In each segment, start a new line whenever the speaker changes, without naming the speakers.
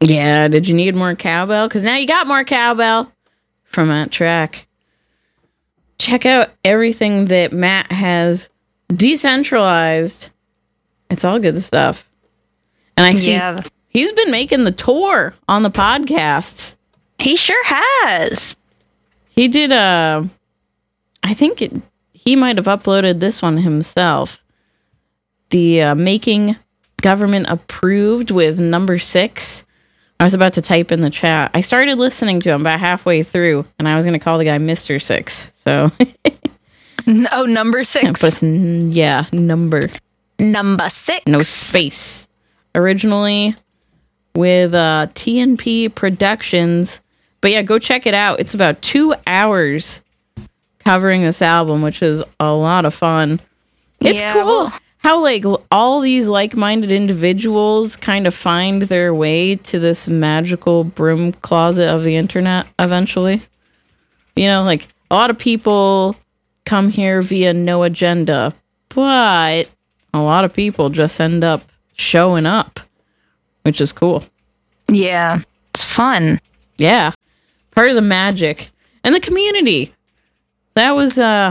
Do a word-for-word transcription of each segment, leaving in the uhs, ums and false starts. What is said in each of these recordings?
Yeah, did you need more cowbell? Because now you got more cowbell from that track. Check out everything that Matt has decentralized. It's all good stuff. And I see yeah. he's been making the tour on the podcasts.
He sure has.
He did a... I think it, he might have uploaded this one himself. The uh, Making Government Approved with number six. I was about to type in the chat. I started listening to him about halfway through, and I was going to call the guy Mister Six. So,
oh, number six.
But yeah, number
number six.
No space. Originally with uh, T N P Productions, but yeah, go check it out. It's about two hours covering this album, which is a lot of fun. It's yeah, cool. Well- How, like, all these like-minded individuals kind of find their way to this magical broom closet of the internet eventually. You know, like, a lot of people come here via no agenda, but a lot of people just end up showing up, which is cool.
Yeah, it's fun.
Yeah, part of the magic. And the community. That was, uh...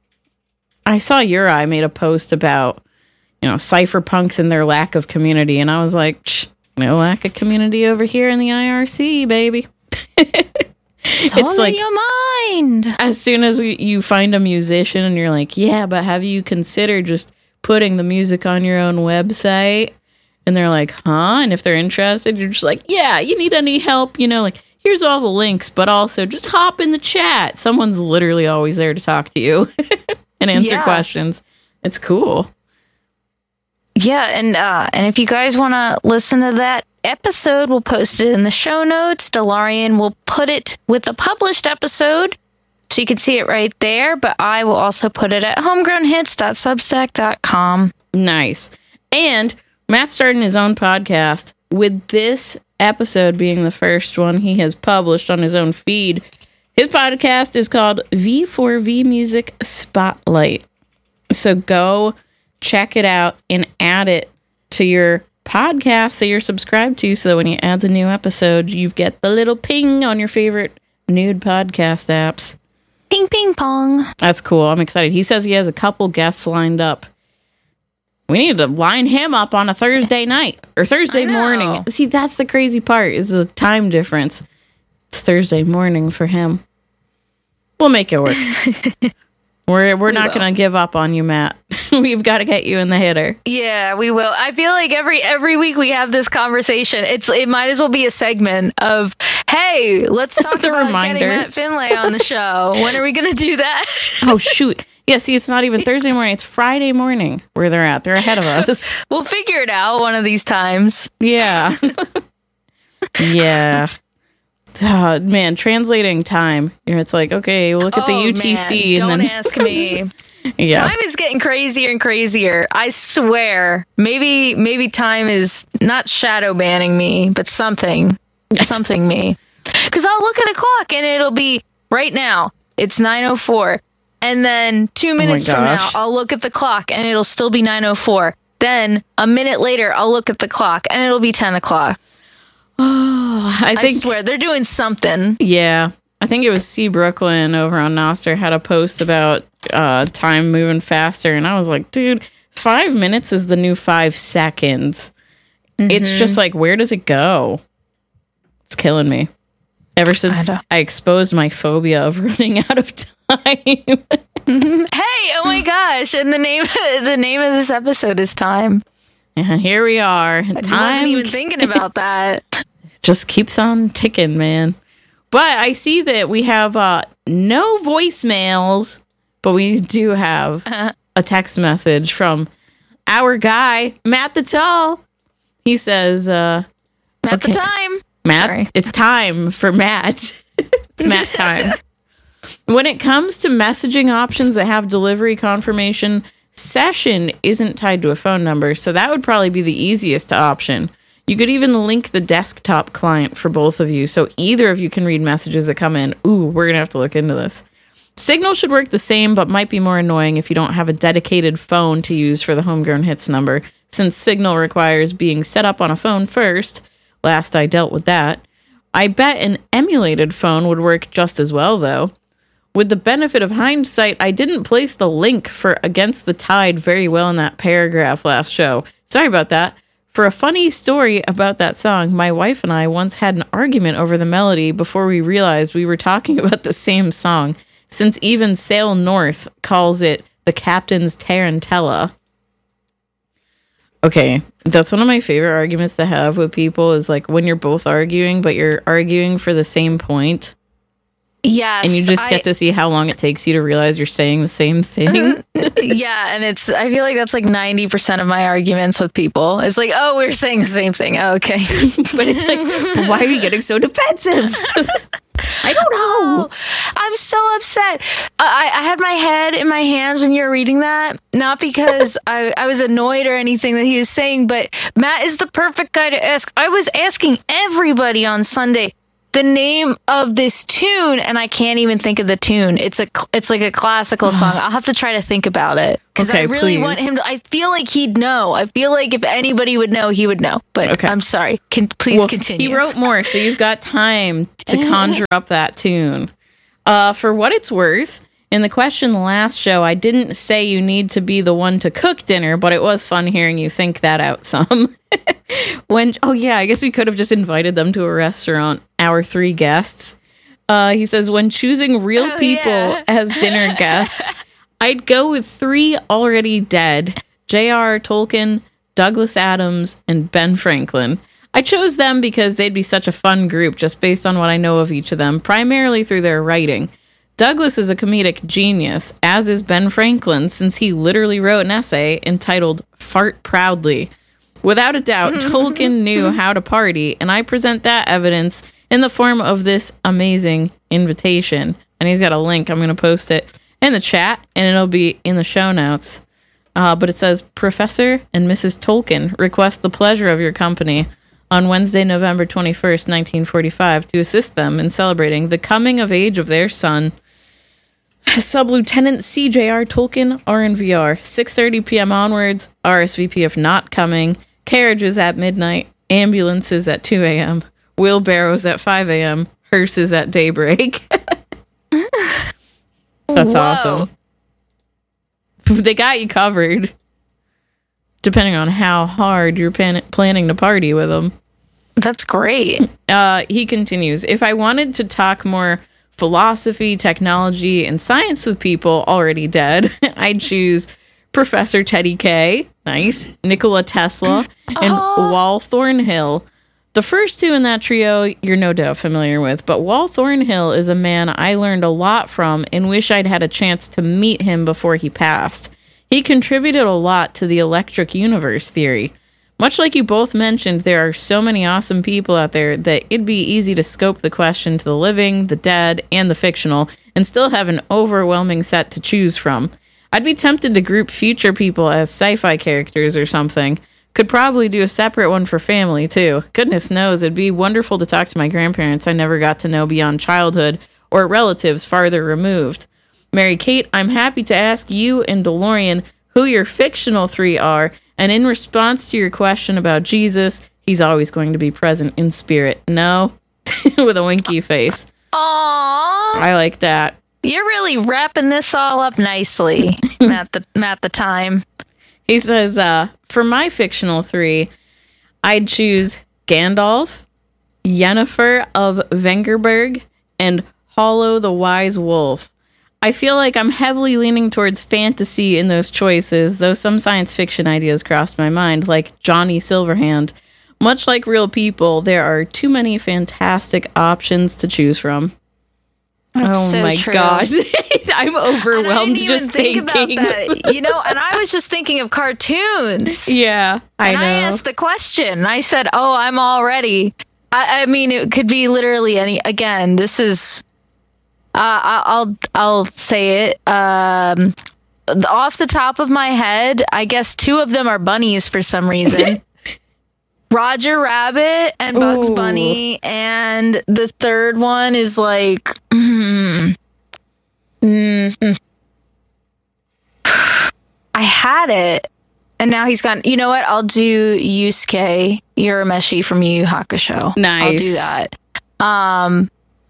I saw Uri made a post about... you know, cypherpunks and their lack of community. And I was like, no lack of community over here in the I R C, baby.
It's all like, in your mind.
As soon as we, you find a musician and you're like, yeah, but have you considered just putting the music on your own website? And they're like, huh? And if they're interested, you're just like, yeah, you need any help? You know, like, here's all the links, but also just hop in the chat. Someone's literally always there to talk to you and answer yeah. questions. It's cool.
Yeah, and uh, and if you guys want to listen to that episode, we'll post it in the show notes. Delarian will put it with the published episode, so you can see it right there. But I will also put it at homegrown hits dot substack dot com.
Nice. And Matt's starting his own podcast, with this episode being the first one he has published on his own feed. His podcast is called V four V Music Spotlight. So go... check it out and add it to your podcast that you're subscribed to so that when he adds a new episode, you get the little ping on your favorite nude podcast apps.
Ping, ping, pong.
That's cool. I'm excited. He says he has a couple guests lined up. We need to line him up on a Thursday night or Thursday morning. See, that's the crazy part is the time difference. It's Thursday morning for him. We'll make it work. We're we're we not going to give up on you, Matt. We've got to get you in the hitter.
Yeah, we will. I feel like every every week we have this conversation. It's it might as well be a segment of, hey, let's talk about reminder. Getting Matt Finlay on the show. When are we going to do that?
Oh, shoot. Yeah, see, it's not even Thursday morning. It's Friday morning where they're at. They're ahead of us.
We'll figure it out one of these times.
Yeah. Yeah. Oh, man, translating time. It's like, okay, we'll look at the
oh,
U T C.
Man,
and
don't
then
ask me.
Yeah.
Time is getting crazier and crazier. I swear. Maybe maybe time is not shadow banning me, but something. Something me. Because I'll look at a clock and it'll be right now. It's nine oh four. And then two minutes oh from now, I'll look at the clock and it'll still be nine oh four. Then a minute later, I'll look at the clock and it'll be ten o'clock.
Oh, I think
I swear they're doing something.
Yeah, I think it was C Brooklyn over on Nostr had a post about uh, time moving faster, and I was like, dude, five minutes is the new five seconds. Mm-hmm. It's just like, where does it go? It's killing me. Ever since I, I exposed my phobia of running out of time.
Hey, oh my gosh! And the name the name of this episode is Time.
And here we are.
I time wasn't even thinking about that.
Just keeps on ticking, man. But I see that we have uh, no voicemails, but we do have uh-huh. a text message from our guy, Matt the Tall. He says, uh,
Matt
okay.
the Time.
Matt,
Sorry.
It's time for Matt. It's Matt time. When it comes to messaging options that have delivery confirmation, session isn't tied to a phone number, so that would probably be the easiest option. You could even link the desktop client for both of you, so either of you can read messages that come in. Ooh, we're going to have to look into this. Signal should work the same, but might be more annoying if you don't have a dedicated phone to use for the Homegrown Hits number, since Signal requires being set up on a phone first, last I dealt with that. I bet an emulated phone would work just as well, though. With the benefit of hindsight, I didn't place the link for Against the Tide very well in that paragraph last show. Sorry about that. For a funny story about that song, my wife and I once had an argument over the melody before we realized we were talking about the same song, since even Sail North calls it the Captain's Tarantella. Okay, that's one of my favorite arguments to have with people is like when you're both arguing, but you're arguing for the same point.
Yes.
And you just
I,
get to see how long it takes you to realize you're saying the same thing.
Yeah, and it's, I feel like that's like ninety percent of my arguments with people. It's like, oh, we're saying the same thing. Oh, okay.
But it's like, why are you getting so defensive? I don't know.
Oh, I'm so upset. I, I had my head in my hands when you were reading that. Not because I, I was annoyed or anything that he was saying, but Matt is the perfect guy to ask. I was asking everybody on Sunday the name of this tune, and I can't even think of the tune. It's a it's like a classical song. I'll have to try to think about it because
okay,
I really
please.
want him to. I feel like he'd know. I feel like if anybody would know, he would know. But
okay.
I'm sorry. Can please
well,
continue.
He wrote more, so you've got time to conjure up that tune. Uh, for what it's worth, in the question last show, I didn't say you need to be the one to cook dinner, but it was fun hearing you think that out some. When oh yeah, I guess we could have just invited them to a restaurant, our three guests. Uh, he says, when choosing real
oh,
people
yeah.
as dinner guests, I'd go with three already dead, J R R. Tolkien, Douglas Adams, and Ben Franklin. I chose them because they'd be such a fun group just based on what I know of each of them, primarily through their writing. Douglas is a comedic genius, as is Ben Franklin, since he literally wrote an essay entitled Fart Proudly. Without a doubt, Tolkien knew how to party, and I present that evidence in the form of this amazing invitation. And he's got a link. I'm going to post it in the chat, and it'll be in the show notes. Uh, but it says, Professor and Missus Tolkien request the pleasure of your company on Wednesday, November twenty-first, nineteen forty-five, to assist them in celebrating the coming of age of their son, Sub-Lieutenant C J R. Tolkien, R N V R, six thirty p.m. onwards, R S V P if not coming, carriages at midnight, ambulances at two a.m., wheelbarrows at five a.m., hearses at daybreak. That's
Whoa.
awesome. They got you covered, depending on how hard you're pan- planning to party with them.
That's great.
Uh, he continues, if I wanted to talk more philosophy, technology, and science with people already dead, I'd choose Professor Teddy K, nice, Nikola Tesla, and
Oh.
Wal Thornhill. The first two in that trio you're no doubt familiar with, but Wal Thornhill is a man I learned a lot from and wish I'd had a chance to meet him before he passed. He contributed a lot to the electric universe theory. Much like you both mentioned, there are so many awesome people out there that it'd be easy to scope the question to the living, the dead, and the fictional, and still have an overwhelming set to choose from. I'd be tempted to group future people as sci-fi characters or something. Could probably do a separate one for family, too. Goodness knows, it'd be wonderful to talk to my grandparents I never got to know beyond childhood, or relatives farther removed. Mary Kate, I'm happy to ask you and DeLorean who your fictional three are, and in response to your question about Jesus, he's always going to be present in spirit. No? With a winky face.
Aww.
I like that.
You're really wrapping this all up nicely, Matt the, Matt the Time.
He says, uh, for my fictional three, I'd choose Gandalf, Yennefer of Vengerberg, and Hollow the Wise Wolf. I feel like I'm heavily leaning towards fantasy in those choices, though some science fiction ideas crossed my mind, like Johnny Silverhand. Much like real people, there are too many fantastic options to choose from.
That's
oh
so
my
true.
gosh. I'm overwhelmed
I didn't
just
even think
thinking.
about that. You know, and I was just thinking of cartoons.
Yeah, I
and
know.
I asked the question. I said, "Oh, I'm all ready." I, I mean, it could be literally any. Again, this is. Uh, I- I'll I'll say it. Um, off the top of my head, I guess two of them are bunnies for some reason. Roger Rabbit and Bugs
Ooh.
Bunny, and the third one is like. Mm, mm, I had it, and now he's gone. You know what? I'll do Yusuke Urameshi from Yu Yu Hakusho.
Nice.
I'll do that. Um,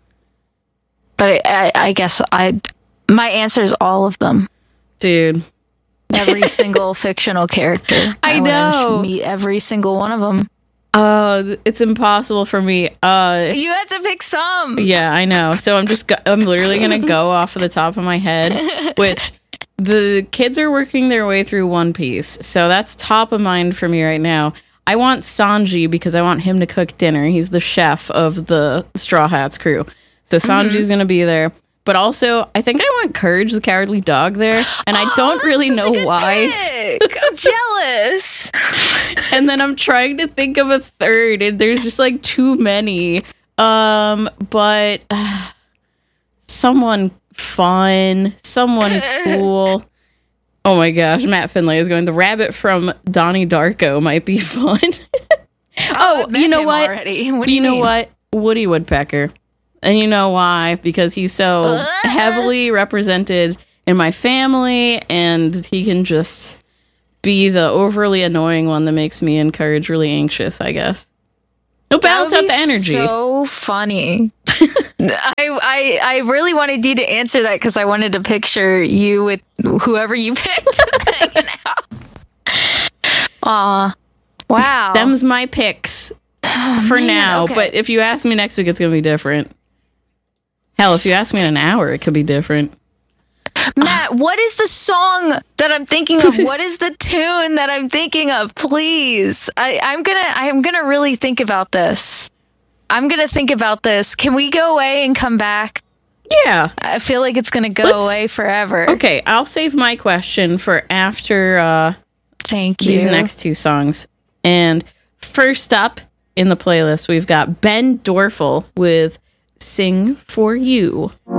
but I, I, I guess I, my answer is all of them.
Dude.
Every single fictional character.
I, I know.
Meet every single one of them.
Uh, it's impossible for me. Uh,
you had to pick some.
Yeah, I know. So I'm just, go- I'm literally gonna go off of the top of my head, which the kids are working their way through One Piece, so that's top of mind for me right now. I want Sanji because I want him to cook dinner. He's the chef of the Straw Hats crew, so Sanji's mm-hmm. gonna be there. But also, I think I want Courage, the Cowardly Dog, there, and I don't
oh,
really know why.
Pick. I'm jealous.
And then I'm trying to think of a third, and there's just like too many. Um, but uh, someone fun, someone cool. Oh my gosh, Matt Finlay is going. The rabbit from Donnie Darko might be fun. oh, you know what?
What
you,
you
know
mean?
what? Woody Woodpecker. And you know why? Because he's so heavily represented in my family, and he can just be the overly annoying one that makes me and Courage really anxious, I guess. He'll balance out the energy.
So funny. I, I I really wanted you to answer that because I wanted to picture you with whoever you picked hanging out. Aw. Wow.
Them's my picks
oh,
for
man,
now,
okay.
but if you ask me next week, it's going to be different. Hell, if you ask me in an hour, it could be different.
Matt, what is the song that I'm thinking of? What is the tune that I'm thinking of? Please. I, I'm gonna I'm gonna really think about this. I'm gonna think about this. Can we go away and come back?
Yeah.
I feel like it's gonna go
Let's,
away forever.
Okay, I'll save my question for after uh
Thank you.
These next two songs. And first up in the playlist, we've got Ben Dorfel with Sing For You.